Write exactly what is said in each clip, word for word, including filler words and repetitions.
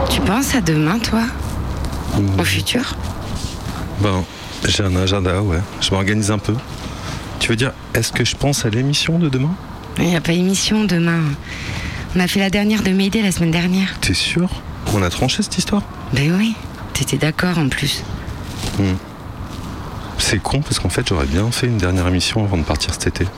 Tu penses à demain, toi ? Mmh. Au futur ? Ben, j'ai un agenda, ouais. Je m'organise un peu. Tu veux dire, est-ce que je pense à l'émission de demain ? Il n'y a pas émission demain. On a fait la dernière de Mayday la semaine dernière. T'es sûr ? On a tranché cette histoire ? Ben oui, t'étais d'accord en plus. Mmh. C'est con parce qu'en fait j'aurais bien fait une dernière émission avant de partir cet été.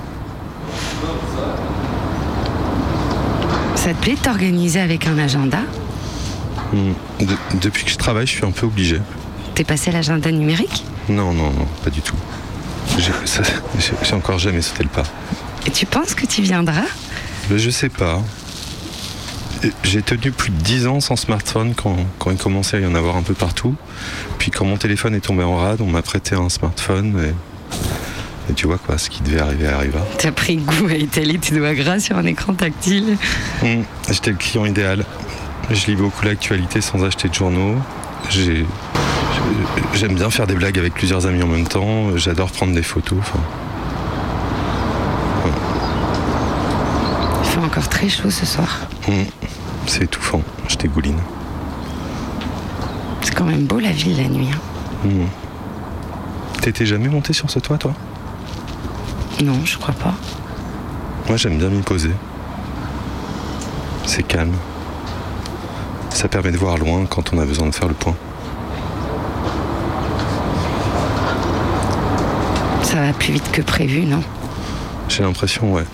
Ça te plaît de t'organiser avec un agenda ? Mmh. De- depuis que je travaille, je suis un peu obligé. T'es passé à l'agenda numérique ? Non, non, non, pas du tout. J'ai, ça, j'ai, j'ai encore jamais sauté le pas. Et tu penses que tu viendras ? Ben, je sais pas. J'ai tenu plus de dix ans sans smartphone quand, quand il commençait à y en avoir un peu partout. Puis quand mon téléphone est tombé en rade, on m'a prêté un smartphone et, et tu vois quoi, ce qui devait arriver arriva. T'as pris goût à étaler tes doigts gras sur un écran tactile. Mmh, j'étais le client idéal. Je lis beaucoup l'actualité sans acheter de journaux. J'ai, j'aime bien faire des blagues avec plusieurs amis en même temps. J'adore prendre des photos. Enfin, ouais. Il fait encore très chaud ce soir. Mmh, c'est étouffant, je dégouline. C'est quand même beau la ville la nuit. Hein. Mmh. T'étais jamais monté sur ce toit, toi ? Non, je crois pas. Moi, j'aime bien m'y poser. C'est calme. Ça permet de voir loin quand on a besoin de faire le point. Ça va plus vite que prévu, non ? J'ai l'impression, ouais.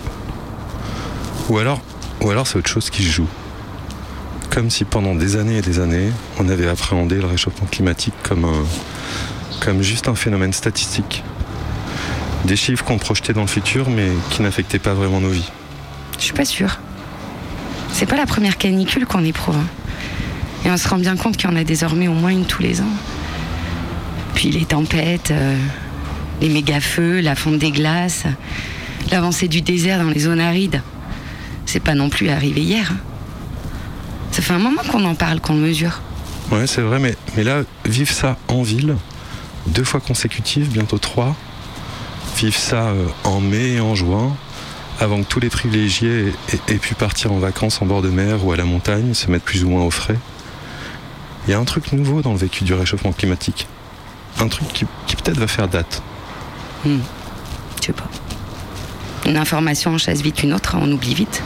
Ou alors, ou alors c'est autre chose qui se joue. Comme si pendant des années et des années, on avait appréhendé le réchauffement climatique comme un, comme juste un phénomène statistique. Des chiffres qu'on projetait dans le futur, mais qui n'affectaient pas vraiment nos vies. Je suis pas sûre. C'est pas la première canicule qu'on éprouve. Hein. Et on se rend bien compte qu'il y en a désormais au moins une tous les ans. Puis les tempêtes, euh, les méga-feux, la fonte des glaces, l'avancée du désert dans les zones arides. C'est pas non plus arrivé hier. Hein. Ça fait un moment qu'on en parle, qu'on le mesure. Ouais, c'est vrai, mais, mais là, vivre ça en ville, deux fois consécutives, bientôt trois, vivre ça euh, en mai et en juin, avant que tous les privilégiés aient, aient pu partir en vacances en bord de mer ou à la montagne, se mettre plus ou moins au frais. Il y a un truc nouveau dans le vécu du réchauffement climatique. Un truc qui, qui peut-être va faire date. Hmm. Je sais pas. Une information en chasse vite une autre, on oublie vite.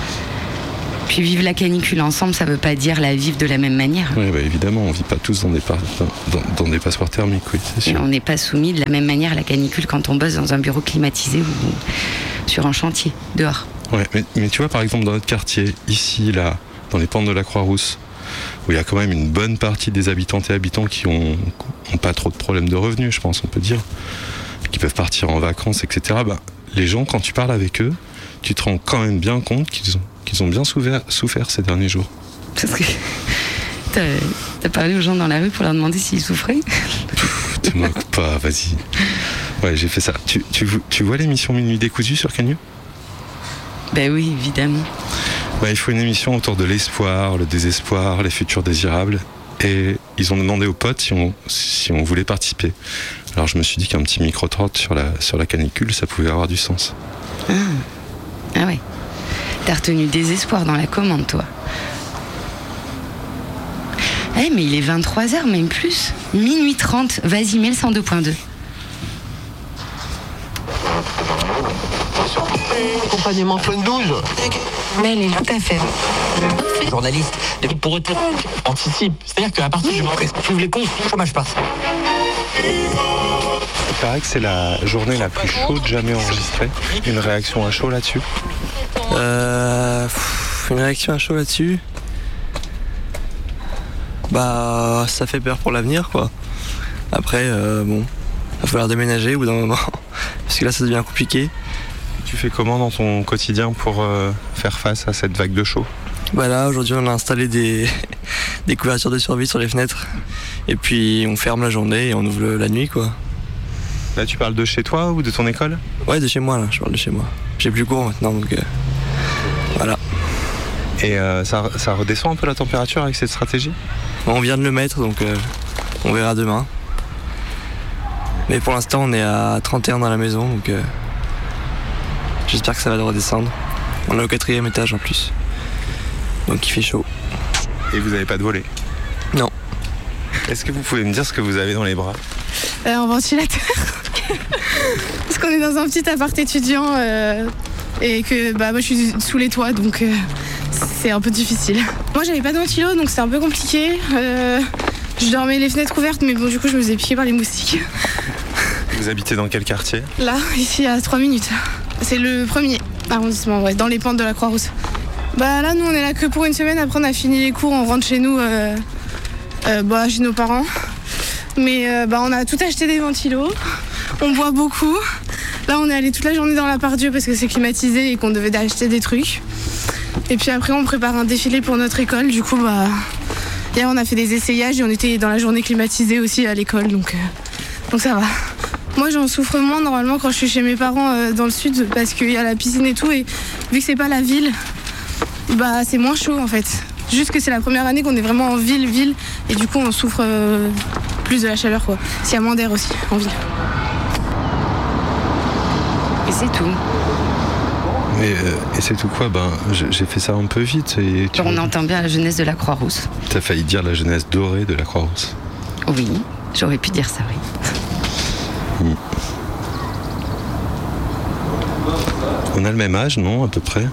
Puis vivre la canicule ensemble, ça veut pas dire la vivre de la même manière. Oui, bah évidemment, on vit pas tous dans des, par... dans, dans, dans des passoires thermiques, oui, c'est sûr. Et on n'est pas soumis de la même manière à la canicule quand on bosse dans un bureau climatisé ou sur un chantier, dehors. Ouais, mais, mais tu vois, par exemple, dans notre quartier, ici, là, dans les pentes de la Croix-Rousse, où il y a quand même une bonne partie des habitantes et habitants qui ont, ont pas trop de problèmes de revenus, je pense, on peut dire, qui peuvent partir en vacances, et cetera. Bah, les gens, quand tu parles avec eux, tu te rends quand même bien compte qu'ils ont, qu'ils ont bien souffert, souffert ces derniers jours. Parce que t'as, t'as parlé aux gens dans la rue pour leur demander s'ils souffraient. Pff, te moque pas, vas-y. Ouais, j'ai fait ça. Tu, tu, tu vois l'émission Minuit décousu sur Cagnou ? Ben oui, évidemment. Ouais, il faut une émission autour de l'espoir, le désespoir, les futurs désirables. Et ils ont demandé aux potes si on, si on voulait participer. Alors je me suis dit qu'un petit micro-trottoir sur la, sur la canicule, ça pouvait avoir du sens. Ah, ah ouais. T'as retenu désespoir dans la commande, toi. Eh, hey, mais il est vingt-trois heures, même plus. Minuit trente. Vas-y, mets le cent deux point deux. Accompagnement pleine douze. Mais elle est tout à fait. Journaliste, pour eux, anticipe. C'est-à-dire qu'à partir du moment où tu les comptes, le chômage passe. Il paraît que c'est la journée la plus chaude jamais enregistrée. Une réaction à chaud là-dessus ? Euh, pff, une réaction à chaud là-dessus. Bah, ça fait peur pour l'avenir, quoi. Après, euh, bon, il va falloir déménager au bout d'un moment, parce que là, ça devient compliqué. Tu fais comment dans ton quotidien pour euh, faire face à cette vague de chaud ? Bah là, aujourd'hui, on a installé des, des couvertures de survie sur les fenêtres, et puis on ferme la journée et on ouvre le, la nuit, quoi. Là, tu parles de chez toi ou de ton école ? Ouais, de chez moi, là, je parle de chez moi. J'ai plus cours maintenant, donc euh, voilà. Et euh, ça, ça redescend un peu la température avec cette stratégie ? On vient de le mettre, donc euh, on verra demain. Mais pour l'instant, on est à trente et un dans la maison, donc euh, j'espère que ça va redescendre. On est au quatrième étage en plus, donc il fait chaud. Et vous n'avez pas de volet? Non. Est-ce que vous pouvez me dire ce que vous avez dans les bras? euh, Un ventilateur. Parce qu'on est dans un petit appart étudiant euh, et que bah, moi je suis sous les toits, donc euh, c'est un peu difficile. Moi j'avais pas de ventilo, donc c'est un peu compliqué. Euh, je dormais les fenêtres ouvertes, mais bon du coup je me faisais piquer par les moustiques. Vous habitez dans quel quartier? Là, ici à trois minutes. C'est le premier arrondissement, ouais, dans les pentes de la Croix-Rousse. Bah là nous on est là que pour une semaine, après on a fini les cours, on rentre chez nous, euh, euh, bah, chez nos parents. Mais euh, bah, on a tout acheté des ventilos, on boit beaucoup. Là on est allé toute la journée dans l'appart-dieu parce que c'est climatisé et qu'on devait acheter des trucs. Et puis après on prépare un défilé pour notre école, du coup bah hier on a fait des essayages et on était dans la journée climatisée aussi à l'école, donc, euh, donc ça va. Moi j'en souffre moins normalement quand je suis chez mes parents euh, dans le sud parce qu'il y a la piscine et tout, et vu que c'est pas la ville, bah c'est moins chaud en fait. Juste que c'est la première année qu'on est vraiment en ville, ville, et du coup on souffre euh, plus de la chaleur quoi. S'il y a moins d'air aussi en ville. Et c'est tout. Mais, euh, et c'est tout quoi? Ben, j'ai fait ça un peu vite. Et tu On entend bien la jeunesse de la Croix-Rousse. T'as failli dire la jeunesse dorée de la Croix-Rousse. Oui, j'aurais pu dire ça, oui. Mmh. On a le même âge, non, à peu près?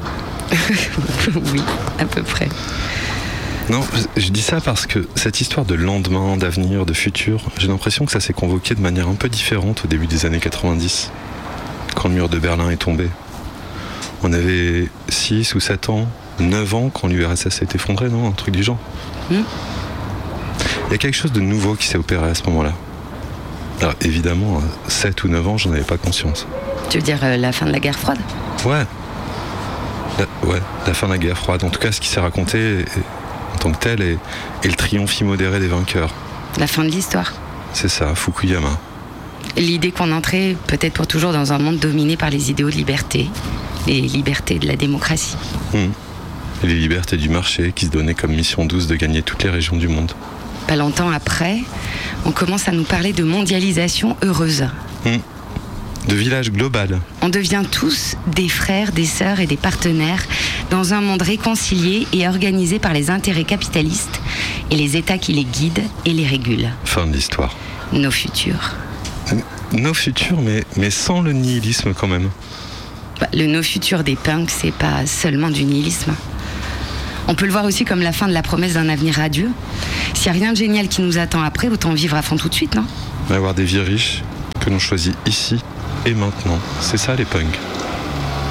Oui, à peu près. Non, je dis ça parce que cette histoire de lendemain, d'avenir, de futur, j'ai l'impression que ça s'est convoqué de manière un peu différente au début des années quatre-vingt-dix, quand le mur de Berlin est tombé. On avait six ou sept ans, neuf ans quand l'U R S S s'est effondré, non? Un truc du genre. Mmh. Il y a quelque chose de nouveau qui s'est opéré à ce moment-là. Alors évidemment, à sept ou neuf ans, j'en avais pas conscience. Tu veux dire euh, la fin de la guerre froide? Ouais. La, ouais, la fin de la guerre froide. En tout cas, ce qui s'est raconté est, en tant que tel est, est le triomphe immodéré des vainqueurs. La fin de l'histoire. C'est ça, Fukuyama. L'idée qu'on entrait peut-être pour toujours dans un monde dominé par les idéaux de liberté, les libertés de la démocratie. Mmh. Et les libertés du marché qui se donnaient comme mission douce de gagner toutes les régions du monde. Pas longtemps après, on commence à nous parler de mondialisation heureuse. Mmh. De village global. On devient tous des frères, des sœurs et des partenaires dans un monde réconcilié et organisé par les intérêts capitalistes et les États qui les guident et les régulent. Fin de l'histoire. Nos futurs. Nos futurs, mais, mais sans le nihilisme quand même. Bah, le nos futurs des punks, c'est pas seulement du nihilisme. On peut le voir aussi comme la fin de la promesse d'un avenir radieux. S'il n'y a rien de génial qui nous attend après, autant vivre à fond tout de suite, non? Avoir des vies riches que l'on choisit ici et maintenant. C'est ça les punks.